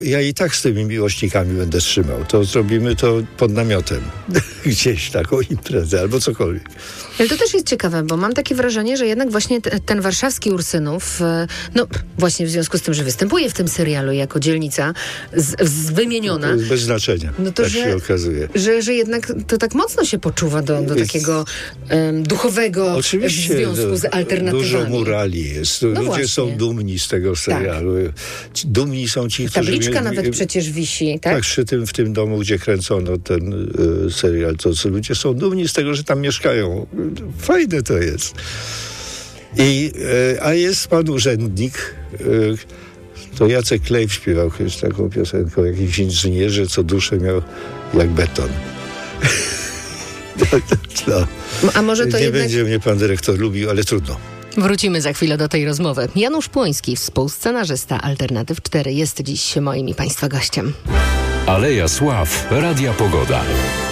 Ja i tak z tymi miłośnikami będę trzymał. To zrobimy to pod namiotem. Gdzieś taką imprezę albo cokolwiek. Ale to też jest ciekawe, bo mam takie wrażenie, że jednak właśnie ten warszawski Ursynów, no właśnie w związku z tym, że występuje w tym serialu jako dzielnica wymieniona. To jest bez znaczenia, no to, tak się okazuje. Że jednak to tak mocno się poczuwa do takiego duchowego oczywiście, związku z alternatywami. Dużo murali jest. Ludzie właśnie. są dumni z tego serialu. Tak. Dumni są ci, którzy... Tabliczka nawet przecież wisi, tak? Tak, w tym domu, gdzie kręcono ten serial, to ludzie są dumni z tego, że tam mieszkają. Fajne to jest. A jest pan urzędnik, to Jacek Klejf śpiewał kiedyś taką piosenkę o jakimś inżynierze, co duszę miał jak beton. A może to nie jednak... będzie mnie pan dyrektor lubił, ale trudno. Wrócimy za chwilę do tej rozmowy. Janusz Płoński, współscenarzysta Alternatyw 4, jest dziś moim i państwa gościem. Aleja Sław, Radia Pogoda.